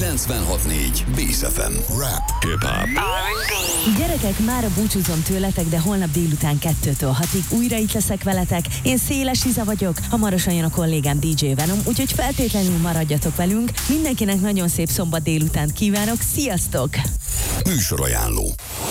96.4 Bész FM. Rap, hip-hop. Gyerekek, mára búcsúzom tőletek, de holnap délután 2-től 6-ig újra itt leszek veletek. Én Széles Iza vagyok, hamarosan jön a kollégám DJ Venom, úgyhogy feltétlenül maradjatok velünk. Mindenkinek nagyon szép szombat délutánt kívánok, sziasztok! Műsorajánló.